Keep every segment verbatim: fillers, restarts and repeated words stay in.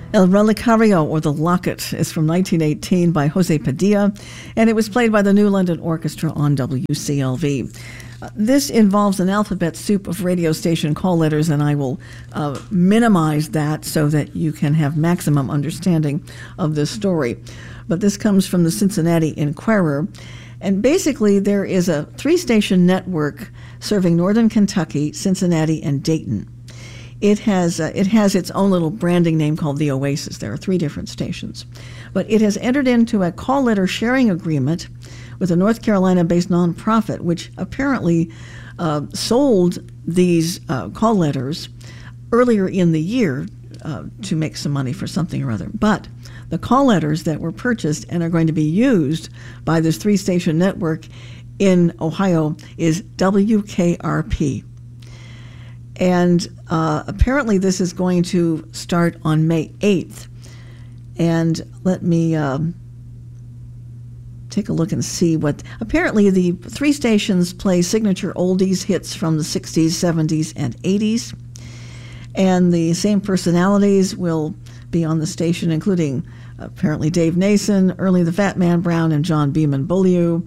El Relicario, or The Locket, is from nineteen eighteen by Jose Padilla, and it was played by the New London Orchestra on W C L V. Uh, this involves an alphabet soup of radio station call letters, and I will uh, minimize that so that you can have maximum understanding of this story. But this comes from the Cincinnati Enquirer, and basically there is a three-station network serving northern Kentucky, Cincinnati, and Dayton. It has uh, it has its own little branding name called the Oasis. There are three different stations. But it has entered into a call letter sharing agreement with a North Carolina-based nonprofit, which apparently uh, sold these uh, call letters earlier in the year uh, to make some money for something or other. But the call letters that were purchased and are going to be used by this three-station network in Ohio is W K R P. And uh, apparently this is going to start on May eighth. And let me um, take a look and see what... Apparently the three stations play signature oldies hits from the sixties, seventies, and eighties. And the same personalities will be on the station, including apparently Dave Nason, Early the Fat Man Brown, and John Beeman Beaulieu.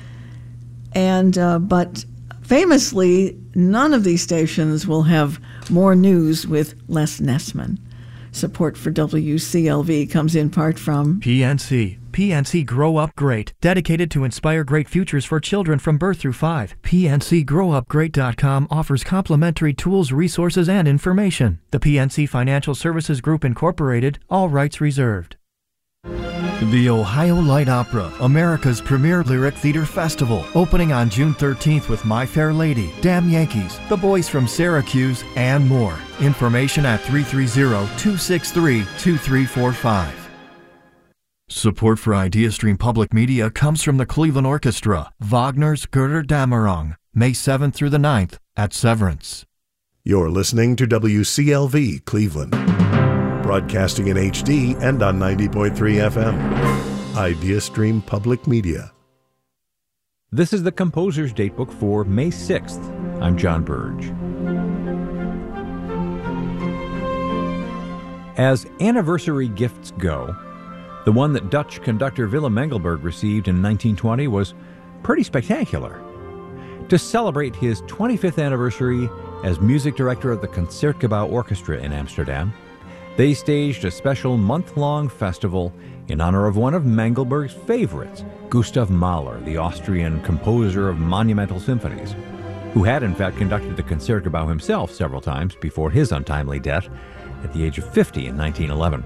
And, uh, but... Famously, none of these stations will have more news with Les Nessman. Support for W C L V comes in part from P N C. P N C Grow Up Great, dedicated to inspire great futures for children from birth through five. P N C grow up great dot com offers complimentary tools, resources, and information. The P N C Financial Services Group Incorporated, all rights reserved. The Ohio Light Opera, America's premier lyric theater festival, opening on June thirteenth with My Fair Lady, Damn Yankees, The Boys from Syracuse, and more. Information at three three zero, two six three, two three four five. Support for IdeaStream Public Media comes from the Cleveland Orchestra, Wagner's Götterdämmerung, May seventh through the ninth at Severance. You're listening to W C L V Cleveland, broadcasting in H D and on ninety point three F M. IdeaStream Public Media. This is the Composer's Datebook for May sixth. I'm John Burge. As anniversary gifts go, the one that Dutch conductor Willem Mengelberg received in nineteen twenty was pretty spectacular. To celebrate his twenty-fifth anniversary as music director of the Concertgebouw Orchestra in Amsterdam, they staged a special month-long festival in honor of one of Mengelberg's favorites, Gustav Mahler, the Austrian composer of monumental symphonies, who had in fact conducted the Concertgebouw himself several times before his untimely death at the age of fifty in nineteen eleven.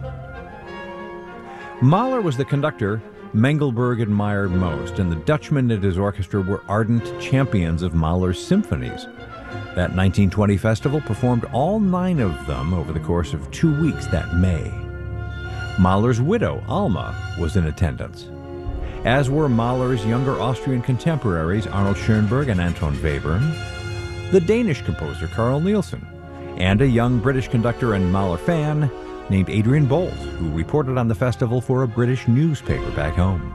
Mahler was the conductor Mengelberg admired most, and the Dutchmen at his orchestra were ardent champions of Mahler's symphonies. That nineteen twenty festival performed all nine of them over the course of two weeks that May. Mahler's widow, Alma, was in attendance, as were Mahler's younger Austrian contemporaries Arnold Schoenberg and Anton Webern, the Danish composer Carl Nielsen, and a young British conductor and Mahler fan named Adrian Bolt, who reported on the festival for a British newspaper back home.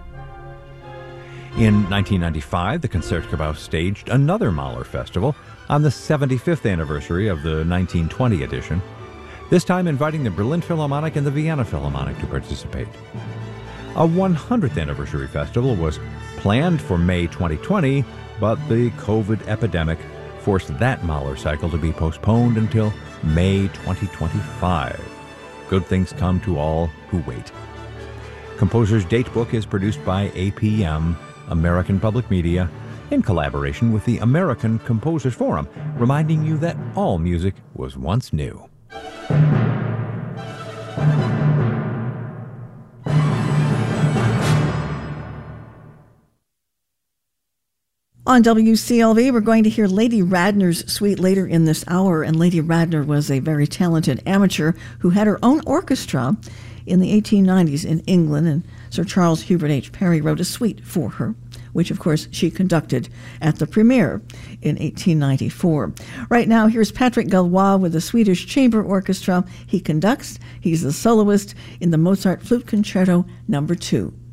In nineteen ninety-five, the Concertgebouw staged another Mahler festival on the seventy-fifth anniversary of the nineteen twenty edition, this time inviting the Berlin Philharmonic and the Vienna Philharmonic to participate. A one hundredth anniversary festival was planned for May twenty twenty, but the COVID epidemic forced that Mahler cycle to be postponed until May twenty twenty-five. Good things come to all who wait. Composer's Datebook is produced by A P M, American Public Media, in collaboration with the American Composers Forum, reminding you that all music was once new. On W C L V, we're going to hear Lady Radner's suite later in this hour, and Lady Radner was a very talented amateur who had her own orchestra in the eighteen nineties in England, and Sir Charles Hubert H. Parry wrote a suite for her, which of course she conducted at the premiere in eighteen ninety-four. Right now, here's Patrick Galois with the Swedish Chamber Orchestra. He conducts, he's the soloist in the Mozart Flute Concerto number two.